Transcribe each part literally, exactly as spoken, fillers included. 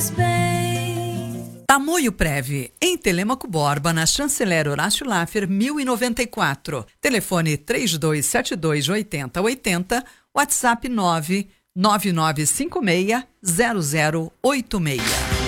Tamoio Prev, em Telêmaco Borba, na Chanceler Horácio Laffer, mil e noventa e quatro. Telefone três dois sete dois, oito zero oito zero, WhatsApp nove nove nove cinco seis zero zero oito seis.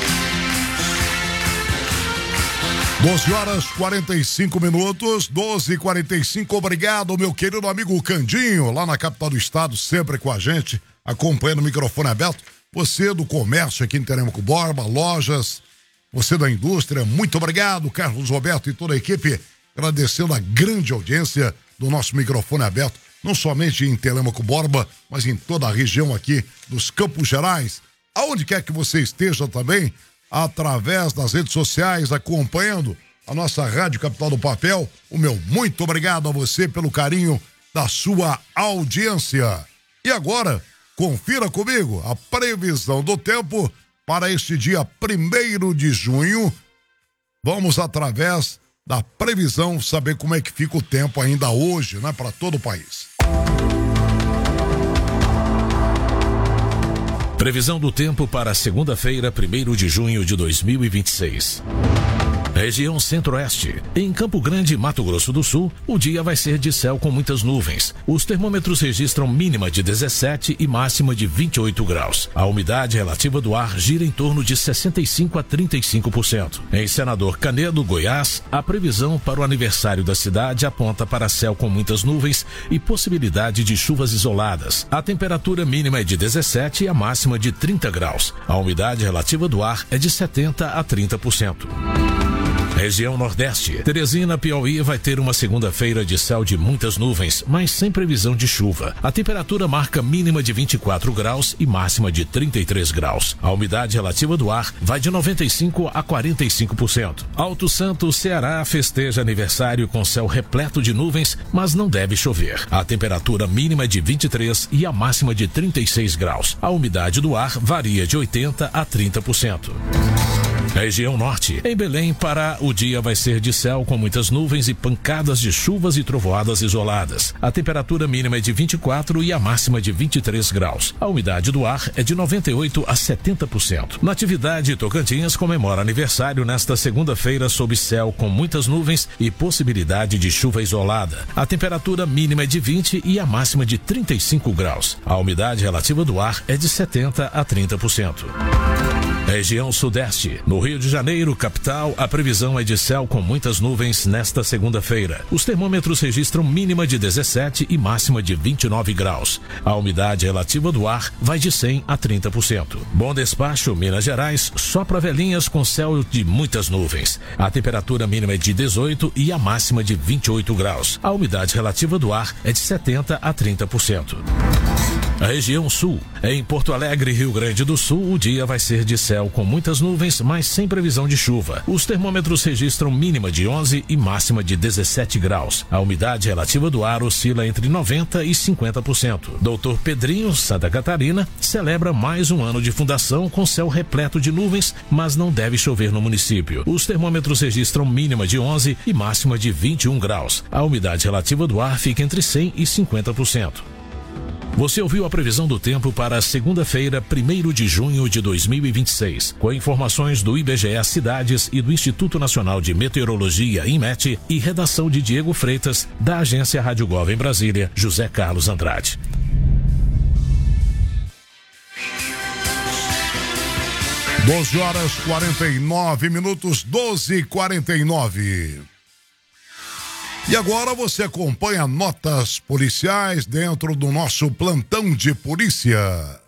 doze horas e quarenta e cinco minutos, doze e quarenta e cinco. Obrigado, meu querido amigo Candinho, lá na capital do estado, sempre com a gente, acompanhando o microfone aberto. Você do comércio aqui em Telêmaco Borba, lojas, você da indústria, muito obrigado, Carlos Roberto e toda a equipe, agradecendo a grande audiência do nosso microfone aberto, não somente em Telêmaco Borba, mas em toda a região aqui dos Campos Gerais, aonde quer que você esteja também, através das redes sociais, acompanhando a nossa Rádio Capital do Papel. O meu muito obrigado a você pelo carinho da sua audiência. E agora, confira comigo a previsão do tempo para este dia primeiro de junho. Vamos, através da previsão, saber como é que fica o tempo ainda hoje, né, para todo o país. Previsão do tempo para segunda-feira, primeiro de junho de dois mil e vinte e seis. Região Centro-Oeste. Em Campo Grande, Mato Grosso do Sul, o dia vai ser de céu com muitas nuvens. Os termômetros registram mínima de dezessete e máxima de vinte e oito graus. A umidade relativa do ar gira em torno de sessenta e cinco a trinta e cinco por cento. Em Senador Canedo, Goiás, a previsão para o aniversário da cidade aponta para céu com muitas nuvens e possibilidade de chuvas isoladas. A temperatura mínima é de dezessete e a máxima de trinta graus. A umidade relativa do ar é de setenta a trinta por cento. Região Nordeste. Teresina, Piauí, vai ter uma segunda-feira de céu de muitas nuvens, mas sem previsão de chuva. A temperatura marca mínima de vinte e quatro graus e máxima de trinta e três graus. A umidade relativa do ar vai de noventa e cinco a quarenta e cinco por cento. Alto Santo, Ceará, festeja aniversário com céu repleto de nuvens, mas não deve chover. A temperatura mínima é de vinte e três e a máxima de trinta e seis graus. A umidade do ar varia de oitenta a trinta por cento. Região Norte. Em Belém, Pará, o dia vai ser de céu com muitas nuvens e pancadas de chuvas e trovoadas isoladas. A temperatura mínima é de vinte e quatro e a máxima de vinte e três graus. A umidade do ar é de noventa e oito a setenta por cento. Natividade, Tocantins comemora aniversário nesta segunda-feira sob céu com muitas nuvens e possibilidade de chuva isolada. A temperatura mínima é de vinte e a máxima de trinta e cinco graus. A umidade relativa do ar é de setenta a trinta por cento. Região Sudeste. No Rio de Janeiro, capital, a previsão é de céu com muitas nuvens nesta segunda-feira. Os termômetros registram mínima de dezessete e máxima de vinte e nove graus. A umidade relativa do ar vai de cem a trinta por cento. Bom Despacho, Minas Gerais, só para Velhinhas com céu de muitas nuvens. A temperatura mínima é de dezoito e a máxima de vinte e oito graus. A umidade relativa do ar é de setenta a trinta por cento. A região Sul. Em Porto Alegre, Rio Grande do Sul, o dia vai ser de céu com muitas nuvens, mas sem previsão de chuva. Os termômetros registram mínima de onze e máxima de dezessete graus. A umidade relativa do ar oscila entre noventa e cinquenta por cento. Doutor Pedrinho, Santa Catarina, celebra mais um ano de fundação com céu repleto de nuvens, mas não deve chover no município. Os termômetros registram mínima de onze e máxima de vinte e um graus. A umidade relativa do ar fica entre cem e cinquenta por cento. Você ouviu a previsão do tempo para segunda-feira, primeiro de junho de dois mil e vinte e seis, com informações do I B G E Cidades e do Instituto Nacional de Meteorologia, INMET, e redação de Diego Freitas, da agência Rádio Gov em Brasília, José Carlos Andrade. doze horas e quarenta e nove minutos, doze e quarenta e nove. E agora você acompanha notas policiais dentro do nosso plantão de polícia.